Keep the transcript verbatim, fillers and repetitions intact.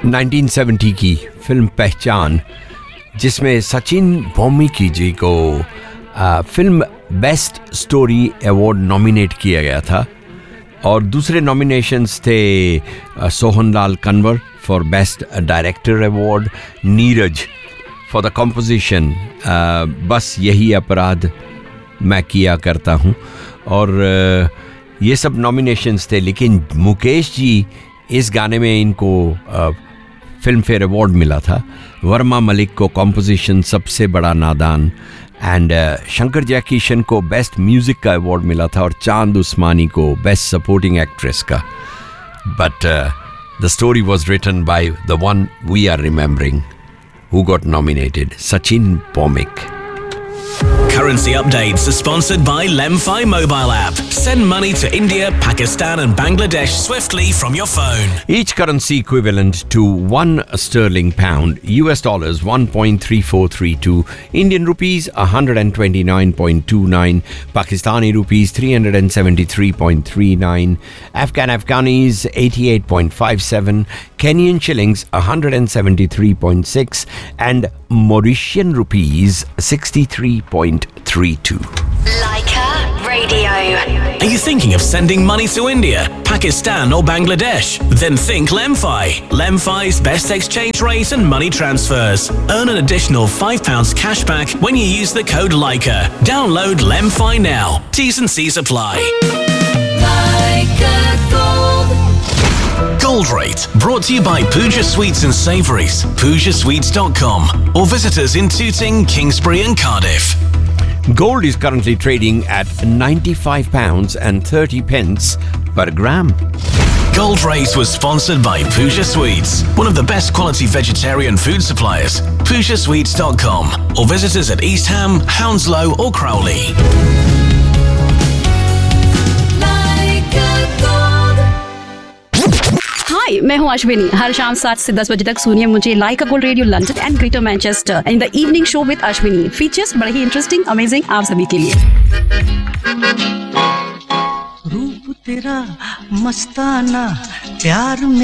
उन्नीस सौ सत्तर की फिल्म पहचान, जिसमें सचिन भौमिकी जी को आ, film best story award nominate किया गया था और दूसरे नॉमिनेशंस थे Sohanlal Kanwar for best director award, Neeraj for the composition बस यही अपराध मैं किया करता हूँ, और uh, ये सब नॉमिनेशंस थे। लेकिन मुकेश जी इस गाने में इनको फिल्म फेयर अवार्ड मिला था, वर्मा मलिक को कॉम्पोजिशन सबसे बड़ा नादान, एंड uh, शंकर जयकिशन को बेस्ट म्यूजिक का अवार्ड मिला था और चांद उस्मानी को बेस्ट सपोर्टिंग एक्ट्रेस का। But the story was written by the one we are remembering who got nominated, Sachin Bhowmik. Currency updates are sponsored by Lemfi mobile app. Send money to India, Pakistan and Bangladesh swiftly from your phone. Each currency equivalent to one sterling pound, U S dollars one point three four three two, Indian rupees one hundred twenty-nine point two nine, Pakistani rupees three hundred seventy-three point three nine, Afghan Afghanis eighty-eight point five seven, Kenyan shillings one hundred seventy-three point six and Mauritian rupees sixty-three point three two. Leica Radio. Are you thinking of sending money to India, Pakistan or Bangladesh? Then think Lemfi. Lemfi's best exchange rate and money transfers. Earn an additional five pounds cash back when you use the code Leica. Download Lemfi now. T's and C's apply. Leica Gold. Gold Rate, brought to you by Pooja Sweets and Savouries, pooja sweets dot com, or visit us in Tooting, Kingsbury and Cardiff. Gold is currently trading at ninety-five pounds and thirty pence per gram. Gold Rate was sponsored by Pooja Sweets, one of the best quality vegetarian food suppliers, pooja sweets dot com, or visit us at East Ham, Hounslow or Crowley. हाय, मैं हूँ अश्विनी। हर शाम सात से दस बजे तक सुनिए मुझे लाइका gold radio London and greater Manchester in the evening show with Ashwini. Features बड़े ही इंटरेस्टिंग, अमेजिंग आप सभी के लिए। रूप तेरा मस्ताना, प्यार में